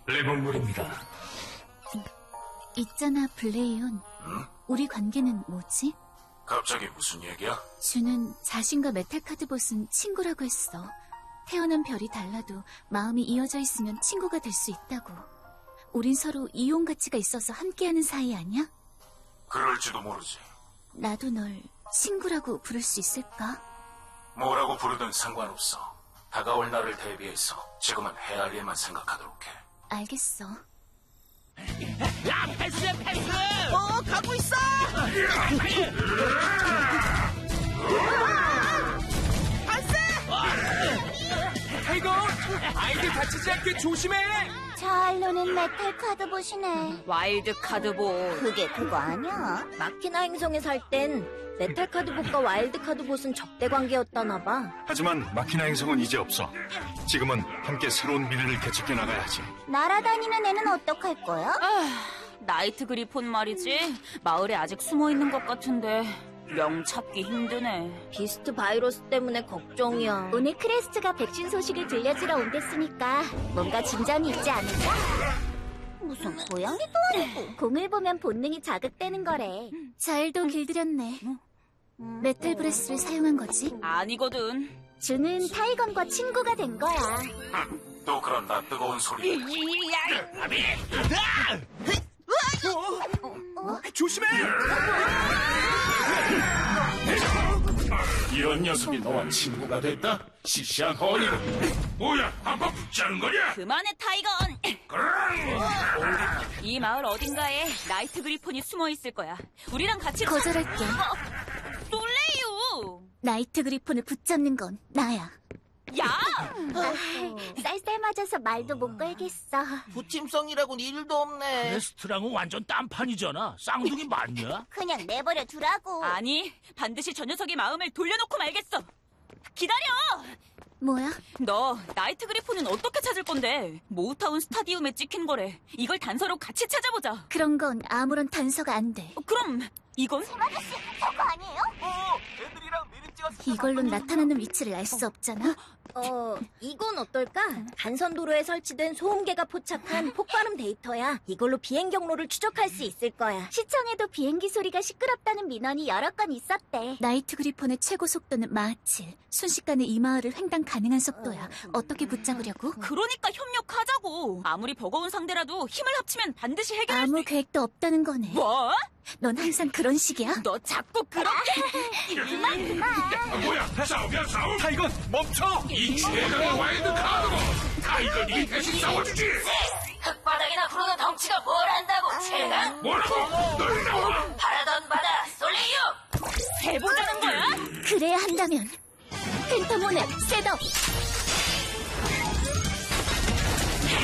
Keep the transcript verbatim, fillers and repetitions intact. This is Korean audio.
레몬물입니다. 있잖아, 블레이온. 응? 우리 관계는 뭐지? 갑자기 무슨 얘기야? 주는 자신과 메탈카드봇은 친구라고 했어. 태어난 별이 달라도 마음이 이어져 있으면 친구가 될 수 있다고. 우린 서로 이용 가치가 있어서 함께하는 사이 아니야? 그럴지도 모르지. 나도 널 친구라고 부를 수 있을까? 뭐라고 부르든 상관없어. 다가올 날을 대비해서 지금은 헤아리에만 생각하도록 해. 알겠어. 야, 패스야, 패스! 어, 가고 있어! 타이거! 아이들 다치지 않게 조심해! 잘 노는 메탈 카드봇이네. 와일드 카드봇. 그게 그거 아니야? 마키나 행성에 살 땐 메탈 카드봇과 와일드 카드봇은 적대 관계였다나 봐. 하지만 마키나 행성은 이제 없어. 지금은 함께 새로운 미래를 개척해 나가야지. 날아다니는 애는 어떡할 거야? 아, 나이트 그리폰 말이지. 마을에 아직 숨어 있는 것 같은데 명 찾기 힘드네. 비스트 바이러스 때문에 걱정이야. 오늘 크레스트가 백신 소식을 들려주러 온댔으니까 뭔가 진전이 있지 않을까? 무슨 고양이도 아니고. 공을 보면 본능이 자극되는 거래. 잘도 길들였네. 메탈 브레스를 사용한 거지? 아니거든. 주는 타이건과 친구가 된 거야. 또 그런 나 뜨거운 소리. 어? 조심해! 이런 녀석이 너와 친구가 됐다? 시시한 허니고. 뭐야, 한번 붙자는 거냐? 그만해, 타이건! 이 마을 어딘가에 나이트 그리폰이 숨어 있을 거야. 우리랑 같이 거절할게. 어, 솔레이요! 나이트 그리폰을 붙잡는 건 나야. 야! 쌀쌀 맞아서 말도 못 걸겠어. 부침성이라고는 일도 없네. 레스트랑은 완전 딴판이잖아. 쌍둥이 맞냐? 그냥 내버려 두라고. 아니, 반드시 저 녀석의 마음을 돌려놓고 말겠어. 기다려! 뭐야? 너 나이트 그리폰은 어떻게 찾을 건데? 모우타운 스타디움에 찍힌 거래. 이걸 단서로 같이 찾아보자. 그런 건 아무런 단서가 안 돼. 어, 그럼 이건? 아저씨, 저거 아니에요? 어, 애들이랑 미리 찍었어. 이걸로 나타나는 위치를 알 수 없잖아. 어, 이건 어떨까? 간선도로에 설치된 소음계가 포착한 폭발음 데이터야. 이걸로 비행 경로를 추적할 수 있을 거야. 시청에도 비행기 소리가 시끄럽다는 민원이 여러 건 있었대. 나이트 그리폰의 최고 속도는 마하칠. 순식간에 이 마을을 횡단 가능한 속도야. 어떻게 붙잡으려고? 그러니까 협력하자고. 아무리 버거운 상대라도 힘을 합치면 반드시 해결할 아무 수 있... 계획도 없다는 거네. 뭐? 넌 항상 그런 식이야? 너 자꾸 그렇게... 그만, 그만. 아, 뭐야, 싸움이야, 싸움? 타이건, 멈춰! 이 최강의 와일드 카드고 타이거님이 대신 싸워주지. 흙바닥이나 구르는 덩치가 뭘 안다고, 최강? 뭐라고? 널 나와. 바라던 바다, 솔레이요! 해보자는 거야? 그래야 한다면 펜타몬의 셋업!